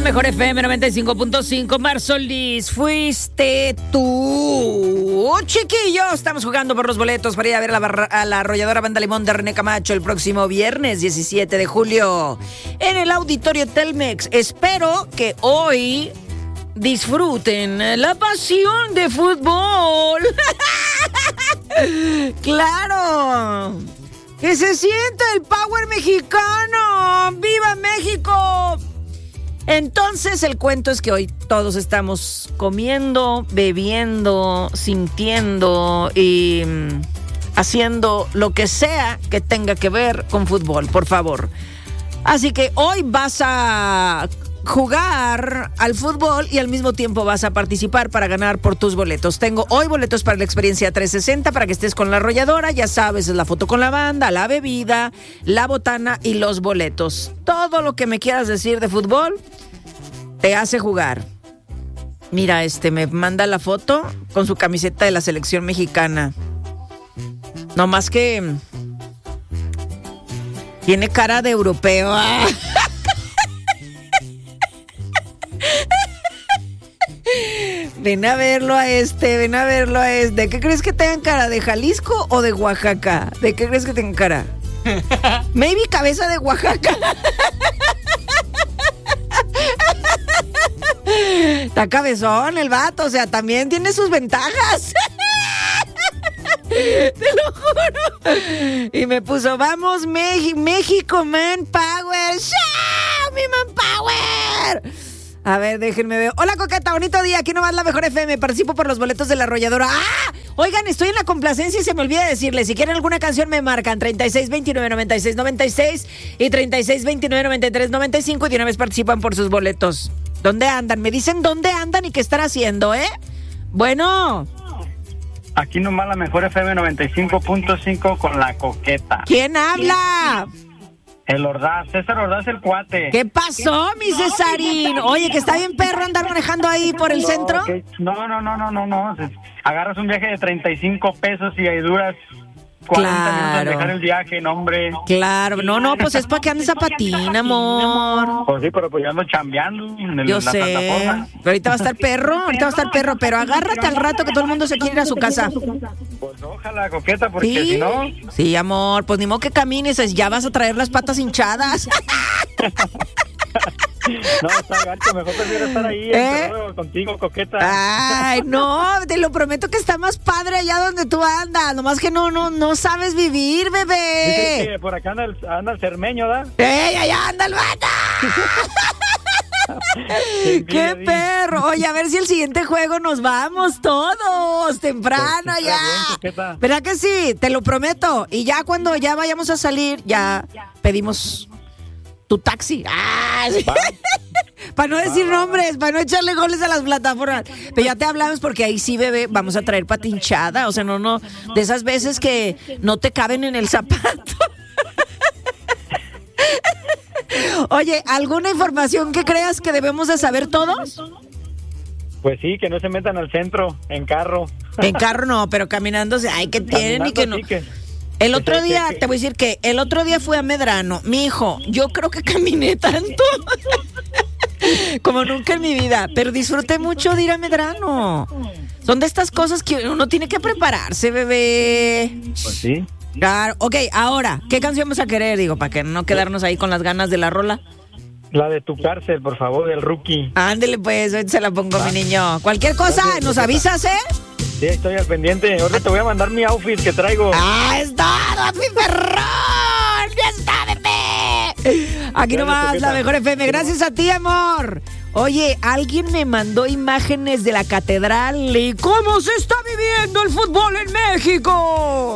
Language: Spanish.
mejor FM 95.5. Marsolis, fuiste tú. Chiquillos, estamos jugando por los boletos para ir a ver a la arrolladora Banda Limón de René Camacho el próximo viernes 17 de julio en el Auditorio Telmex. Espero que hoy disfruten la pasión de fútbol. ¡Claro! ¡Que se sienta el power mexicano! ¡Viva México! Entonces el cuento es que hoy todos estamos comiendo, bebiendo, sintiendo y haciendo lo que sea que tenga que ver con fútbol, por favor. Así que hoy vas a jugar al fútbol y al mismo tiempo vas a participar para ganar por tus boletos. Tengo hoy boletos para la experiencia 360 para que estés con la arrolladora. Ya sabes, es la foto con la banda, la bebida, la botana y los boletos. Todo lo que me quieras decir de fútbol te hace jugar. Mira, me manda la foto con su camiseta de la selección mexicana. No más que tiene cara de europeo. Ven a verlo a ven a verlo a ¿De qué crees que tengan cara? ¿De Jalisco o de Oaxaca? ¿De qué crees que tengan cara? Maybe cabeza de Oaxaca. Está cabezón el vato, o sea, también tiene sus ventajas. Te lo juro. Y me puso, vamos México, man power. ¡Show, mi man power! A ver, déjenme ver. Hola, Coqueta, bonito día. Aquí nomás la mejor FM. Participo por los boletos de la arrolladora. ¡Ah! Oigan, estoy en la complacencia y se me olvida decirles. Si quieren alguna canción, me marcan 3629-9696 y 3629-9395 y de una vez participan por sus boletos. ¿Dónde andan? Me dicen dónde andan y qué están haciendo, ¿eh? Bueno. Aquí nomás la mejor FM 95.5 con la Coqueta. ¿Quién habla? El Ordaz, César Ordaz, el cuate. ¿Qué pasó, mi Cesarín? Oye, que está bien perro andar manejando ahí por el centro. No. Agarras un viaje de 35 pesos y ahí duras 40 minutos en dejar el viaje, no, hombre. Claro, no, pues es para que andes a patín, amor. Pues sí, pero pues yo ando chambeando en yo la sé, plataforma. Pero ahorita va a estar perro, pero agárrate al rato que todo el mundo se quiere ir a su casa. Pues ojalá, Coqueta, porque ¿sí? Si no... Sí, amor, pues ni modo que camines, ya vas a traer las patas hinchadas. No, está gacho, mejor prefiero estar ahí contigo, Coqueta. Ay, no, te lo prometo que está más padre allá donde tú andas, nomás que no sabes vivir, bebé. Dices que por acá anda el cermeño, ¿da? ¡Ey, allá anda el vato! ¡Qué perro! Oye, a ver si el siguiente juego nos vamos todos temprano pues, ya. Bien, ¿verdad que sí? Te lo prometo. Y ya cuando ya vayamos a salir, ya pedimos tu taxi. ¡Ah! Sí. Para no decir nombres, para no echarle goles a las plataformas. Pero ya te hablamos porque ahí sí, bebé, vamos a traer patinchada. O sea, no, de esas veces que no te caben en el zapato. Oye, ¿alguna información que creas que debemos de saber todos? Pues sí, que no se metan al centro en carro. En carro no, pero caminando, ay, que tienen y que no. Sí que... El otro día, te voy a decir que el otro día fui a Medrano. Mi hijo, yo creo que caminé tanto como nunca en mi vida, pero disfruté mucho de ir a Medrano. Son de estas cosas que uno tiene que prepararse, bebé. Pues sí. Claro. Ok, ahora, ¿qué canción vas a querer? Digo, para que no quedarnos ahí con las ganas de la rola. La de Tu Cárcel, por favor, del Rookie. Ándele pues, hoy se la pongo, mi niño. Cualquier cosa, nos avisas, ¿eh? Sí, estoy al pendiente. Ahora te voy a mandar mi outfit que traigo. ¡Ah, está, mi perrón! ¡Ya está, bebé! Aquí nomás la mejor FM. Gracias a ti, amor. Oye, alguien me mandó imágenes de la catedral y cómo se está viviendo el fútbol en México.